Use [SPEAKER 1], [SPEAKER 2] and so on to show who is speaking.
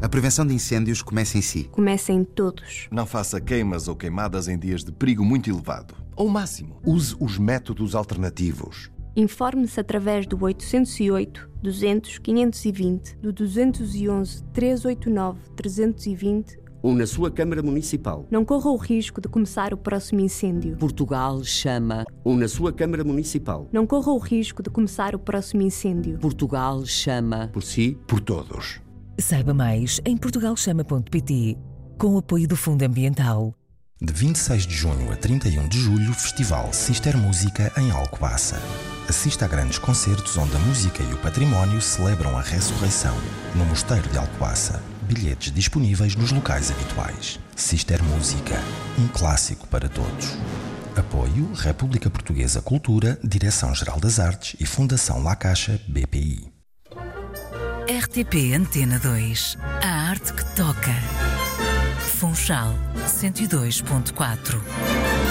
[SPEAKER 1] A prevenção de incêndios começa em si.
[SPEAKER 2] Começa em todos.
[SPEAKER 3] Não faça queimas ou queimadas em dias de perigo muito elevado. Ou máximo.
[SPEAKER 4] Use os métodos alternativos.
[SPEAKER 2] Informe-se através do 808 200 520, do 211 389 320
[SPEAKER 5] ou na sua Câmara Municipal.
[SPEAKER 2] Não corra o risco de começar o próximo incêndio.
[SPEAKER 5] Portugal chama. Ou na sua Câmara Municipal.
[SPEAKER 2] Não corra o risco de começar o próximo incêndio.
[SPEAKER 5] Portugal chama.
[SPEAKER 4] Por si, por todos.
[SPEAKER 6] Saiba mais em portugalchama.pt, com o apoio do Fundo Ambiental.
[SPEAKER 7] De 26 de junho a 31 de julho, Festival Sister Música em Alcobaça. Assista a grandes concertos onde a música e o património celebram a ressurreição. No Mosteiro de Alcobaça. Bilhetes disponíveis nos locais habituais. Sister Música, um clássico para todos. Apoio República Portuguesa Cultura, Direção-Geral das Artes e Fundação La Caixa BPI.
[SPEAKER 6] RTP Antena 2. A arte que toca. Funchal 102.4.